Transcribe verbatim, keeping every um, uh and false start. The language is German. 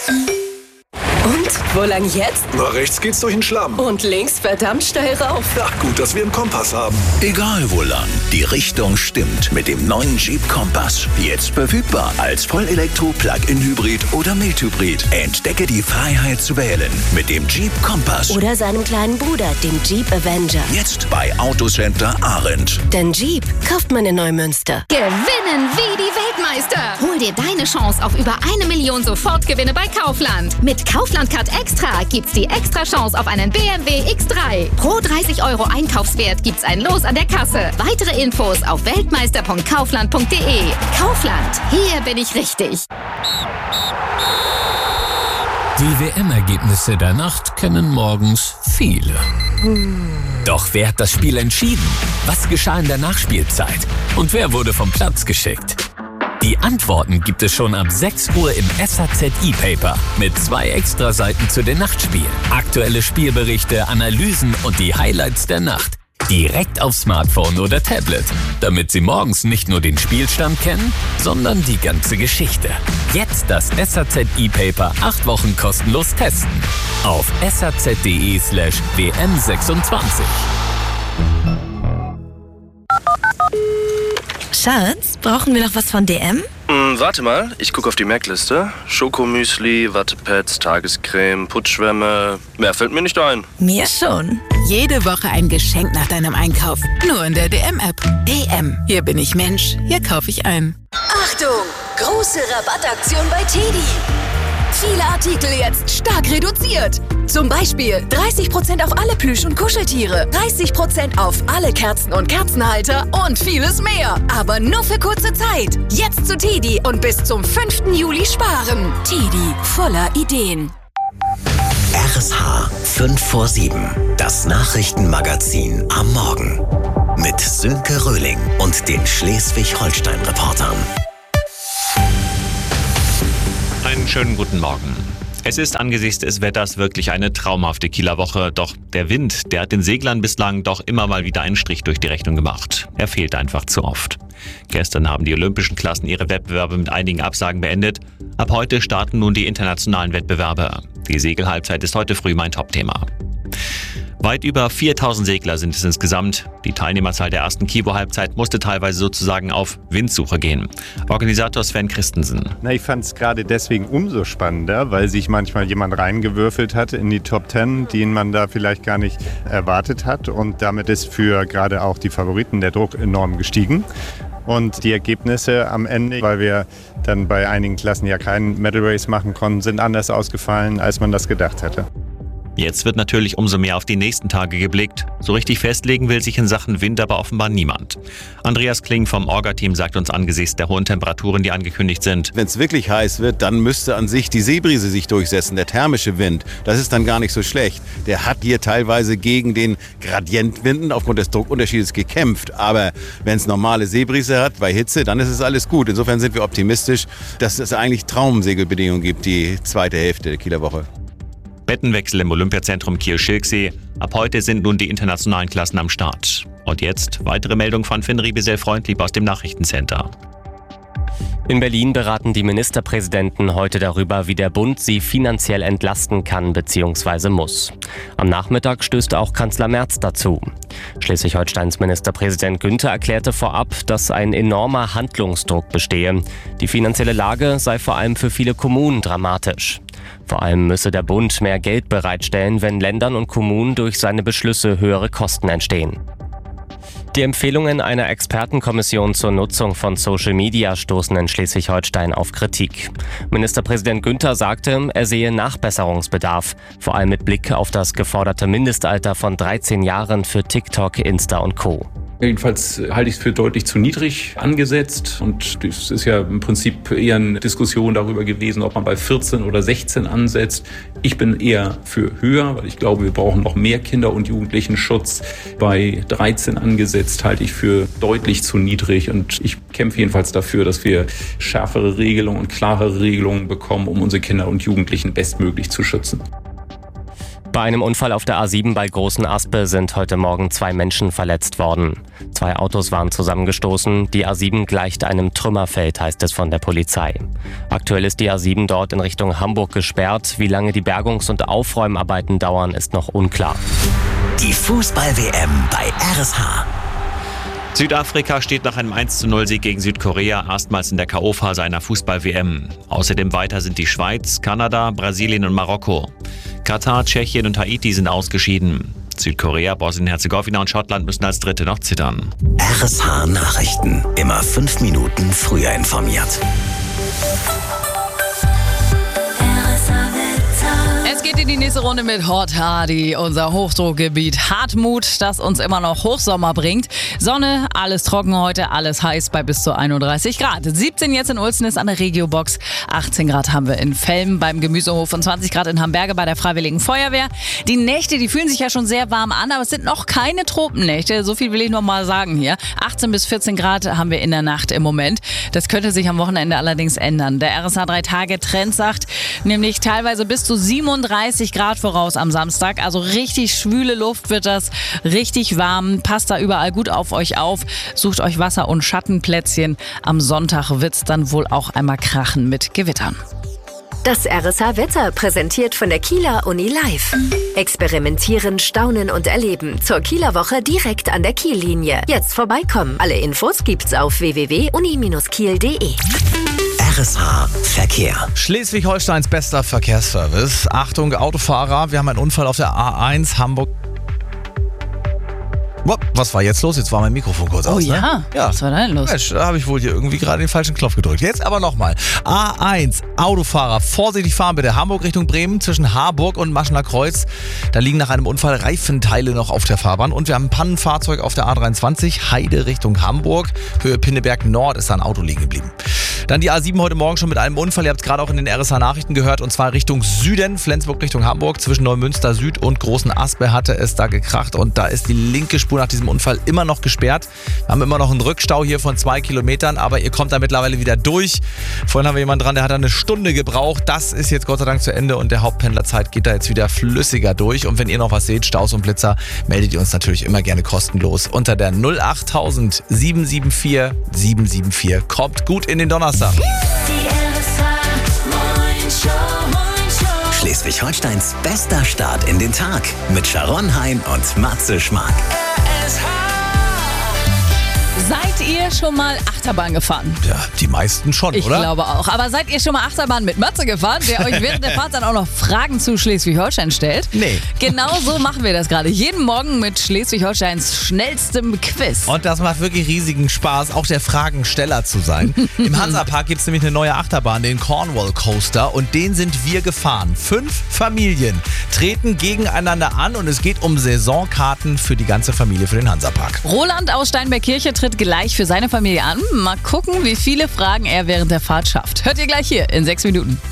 Und, wo lang jetzt? Na, rechts geht's durch den Schlamm. Und links verdammt steil rauf. Ach gut, dass wir einen Kompass haben. Egal wo lang, die Richtung stimmt mit dem neuen Jeep Kompass. Jetzt verfügbar als Vollelektro, Plug-in-Hybrid oder Mild-Hybrid. Entdecke die Freiheit zu wählen mit dem Jeep Kompass. Oder seinem kleinen Bruder, dem Jeep Avenger. Jetzt bei Autocenter Arendt. Denn Jeep kauft man in Neumünster. Gewinnen wie die Weltmeister. Hol dir deine Chance auf über eine Million Sofortgewinne bei Kaufland. Mit Kaufland Card Extra gibt's die extra Chance auf einen B M W X drei. Pro dreißig Euro Einkaufswert gibt's ein Los an der Kasse. Weitere Infos auf weltmeister punkt kaufland punkt de. Kaufland, hier bin ich richtig. Die W M-Ergebnisse der Nacht kennen morgens viele. Doch wer hat das Spiel entschieden? Was geschah in der Nachspielzeit? Und wer wurde vom Platz geschickt? Die Antworten gibt es schon ab sechs Uhr im S A Z E-Paper mit zwei Extraseiten zu den Nachtspielen. Aktuelle Spielberichte, Analysen und die Highlights der Nacht. Direkt auf Smartphone oder Tablet, damit Sie morgens nicht nur den Spielstand kennen, sondern die ganze Geschichte. Jetzt das S A Z E-Paper acht Wochen kostenlos testen. Auf saz.de slash wm26. Schatz, brauchen wir noch was von D M? Hm, warte mal, ich gucke auf die Merkliste. Schokomüsli, Wattepads, Tagescreme, Putzschwämme. Mehr fällt mir nicht ein. Mir schon. Jede Woche ein Geschenk nach deinem Einkauf. Nur in der D M-App. D M. Hier bin ich Mensch. Hier kaufe ich ein. Achtung! Große Rabattaktion bei Teddy. Viele Artikel jetzt stark reduziert. Zum Beispiel dreißig Prozent auf alle Plüsch- und Kuscheltiere, dreißig Prozent auf alle Kerzen und Kerzenhalter und vieles mehr. Aber nur für kurze Zeit. Jetzt zu Teddy und bis zum fünften Juli sparen. Teddy, voller Ideen. R S H fünf vor sieben, das Nachrichtenmagazin am Morgen. Mit Sönke Röhling und den Schleswig-Holstein-Reportern. Einen schönen guten Morgen. Es ist angesichts des Wetters wirklich eine traumhafte Kieler Woche, doch der Wind, der hat den Seglern bislang doch immer mal wieder einen Strich durch die Rechnung gemacht. Er fehlt einfach zu oft. Gestern haben die olympischen Klassen ihre Wettbewerbe mit einigen Absagen beendet. Ab heute starten nun die internationalen Wettbewerbe. Die Segelhalbzeit ist heute früh mein Topthema. Weit über viertausend Segler sind es insgesamt. Die Teilnehmerzahl der ersten Kiwo-Halbzeit musste teilweise sozusagen auf Windsuche gehen. Organisator Sven Christensen. Na, ich fand es gerade deswegen umso spannender, weil sich manchmal jemand reingewürfelt hat in die Top Ten, den man da vielleicht gar nicht erwartet hat. Und damit ist für gerade auch die Favoriten der Druck enorm gestiegen. Und die Ergebnisse am Ende, weil wir dann bei einigen Klassen ja keinen Medal Race machen konnten, sind anders ausgefallen, als man das gedacht hätte. Jetzt wird natürlich umso mehr auf die nächsten Tage geblickt. So richtig festlegen will sich in Sachen Wind aber offenbar niemand. Andreas Kling vom Orga-Team sagt uns angesichts der hohen Temperaturen, die angekündigt sind. Wenn es wirklich heiß wird, dann müsste an sich die Seebrise sich durchsetzen, der thermische Wind. Das ist dann gar nicht so schlecht. Der hat hier teilweise gegen den Gradientwinden aufgrund des Druckunterschiedes gekämpft. Aber wenn es normale Seebrise hat bei Hitze, dann ist es alles gut. Insofern sind wir optimistisch, dass es eigentlich Traumsegelbedingungen gibt, die zweite Hälfte der Kieler Woche. Bettenwechsel im Olympiazentrum Kiel-Schilksee. Ab heute sind nun die internationalen Klassen am Start. Und jetzt weitere Meldung von Finn Riebesell-Freundlieb aus dem Nachrichtencenter. In Berlin beraten die Ministerpräsidenten heute darüber, wie der Bund sie finanziell entlasten kann bzw. muss. Am Nachmittag stößt auch Kanzler Merz dazu. Schleswig-Holsteins Ministerpräsident Günther erklärte vorab, dass ein enormer Handlungsdruck bestehe. Die finanzielle Lage sei vor allem für viele Kommunen dramatisch. Vor allem müsse der Bund mehr Geld bereitstellen, wenn Ländern und Kommunen durch seine Beschlüsse höhere Kosten entstehen. Die Empfehlungen einer Expertenkommission zur Nutzung von Social Media stoßen in Schleswig-Holstein auf Kritik. Ministerpräsident Günther sagte, er sehe Nachbesserungsbedarf, vor allem mit Blick auf das geforderte Mindestalter von dreizehn Jahren für TikTok, Insta und Co. Jedenfalls halte ich es für deutlich zu niedrig angesetzt und es ist ja im Prinzip eher eine Diskussion darüber gewesen, ob man bei vierzehn oder sechzehn ansetzt. Ich bin eher für höher, weil ich glaube, wir brauchen noch mehr Kinder- und Jugendlichenschutz. Bei dreizehn angesetzt halte ich für deutlich zu niedrig und ich kämpfe jedenfalls dafür, dass wir schärfere Regelungen und klarere Regelungen bekommen, um unsere Kinder und Jugendlichen bestmöglich zu schützen. Bei einem Unfall auf der A sieben bei Großen Aspe sind heute Morgen zwei Menschen verletzt worden. Zwei Autos waren zusammengestoßen. Die A sieben gleicht einem Trümmerfeld, heißt es von der Polizei. Aktuell ist die A sieben dort in Richtung Hamburg gesperrt. Wie lange die Bergungs- und Aufräumarbeiten dauern, ist noch unklar. Die Fußball-W M bei R S H. Südafrika steht nach einem eins zu null Sieg gegen Südkorea erstmals in der K O-Phase einer Fußball-W M. Außerdem weiter sind die Schweiz, Kanada, Brasilien und Marokko. Katar, Tschechien und Haiti sind ausgeschieden. Südkorea, Bosnien-Herzegowina und Schottland müssen als Dritte noch zittern. R S H Nachrichten. Immer fünf Minuten früher informiert. Es geht in die nächste Runde mit Hot Hardy, unser Hochdruckgebiet Hartmut, das uns immer noch Hochsommer bringt. Sonne, alles trocken heute, alles heiß bei bis zu einunddreißig Grad. siebzehn jetzt in Uelzen ist an der Regiobox, achtzehn Grad haben wir in Velm beim Gemüsehof und zwanzig Grad in Hamberge bei der Freiwilligen Feuerwehr. Die Nächte, die fühlen sich ja schon sehr warm an, aber es sind noch keine Tropennächte, so viel will ich noch mal sagen hier. achtzehn bis vierzehn Grad haben wir in der Nacht im Moment. Das könnte sich am Wochenende allerdings ändern. Der R S H drei Tage Trend sagt nämlich teilweise bis zu siebenunddreißig Grad voraus am Samstag. Also richtig schwüle Luft wird das, richtig warm. Passt da überall gut auf euch auf. Sucht euch Wasser- und Schattenplätzchen. Am Sonntag wird es dann wohl auch einmal krachen mit Gewittern. Das R S H-Wetter präsentiert von der Kieler Uni Live. Experimentieren, staunen und erleben. Zur Kieler Woche direkt an der Kiellinie. Jetzt vorbeikommen. Alle Infos gibt's auf w w w punkt uni Bindestrich kiel punkt de. R S H Verkehr. Schleswig-Holsteins bester Verkehrsservice. Achtung, Autofahrer, wir haben einen Unfall auf der A eins Hamburg. Was war jetzt los? Jetzt war mein Mikrofon kurz oh aus. ja? Ne? Ja, was war denn los? Mensch, da habe ich wohl hier irgendwie gerade den falschen Knopf gedrückt. Jetzt aber nochmal. A eins, Autofahrer, vorsichtig fahren bitte. Hamburg Richtung Bremen zwischen Harburg und Maschener Kreuz. Da liegen nach einem Unfall Reifenteile noch auf der Fahrbahn. Und wir haben ein Pannenfahrzeug auf der A dreiundzwanzig, Heide Richtung Hamburg. Höhe Pinneberg Nord ist da ein Auto liegen geblieben. Dann die A sieben heute Morgen schon mit einem Unfall. Ihr habt es gerade auch in den R S H-Nachrichten gehört. Und zwar Richtung Süden, Flensburg Richtung Hamburg. Zwischen Neumünster Süd und Großen Aspe hatte es da gekracht. Und da ist die linke Spur nach diesem Unfall immer noch gesperrt. Wir haben immer noch einen Rückstau hier von zwei Kilometern, aber ihr kommt da mittlerweile wieder durch. Vorhin haben wir jemanden dran, der hat da eine Stunde gebraucht. Das ist jetzt Gott sei Dank zu Ende und der Hauptpendlerzeit geht da jetzt wieder flüssiger durch. Und wenn ihr noch was seht, Staus und Blitzer, meldet ihr uns natürlich immer gerne kostenlos unter der null acht tausend sieben sieben vier sieben sieben vier. Kommt gut in den Donnerstag. Schleswig-Holsteins bester Start in den Tag mit Sharon Hein und Matze Schmark. Seid ihr schon mal Achterbahn gefahren? Ja, die meisten schon, ich oder? Ich glaube auch. Aber seid ihr schon mal Achterbahn mit Matze gefahren, der euch während der Fahrt dann auch noch Fragen zu Schleswig-Holstein stellt? Nee. Genau so machen wir das gerade. Jeden Morgen mit Schleswig-Holsteins schnellstem Quiz. Und das macht wirklich riesigen Spaß, auch der Fragensteller zu sein. Im Hansapark gibt es nämlich eine neue Achterbahn, den Cornwall Coaster. Und den sind wir gefahren. Fünf Familien treten gegeneinander an und es geht um Saisonkarten für die ganze Familie für den Hansapark. Roland aus Steinberg-Kirche tritt gleich für seine Familie an. Mal gucken, wie viele Fragen er während der Fahrt schafft. Hört ihr gleich hier in sechs Minuten.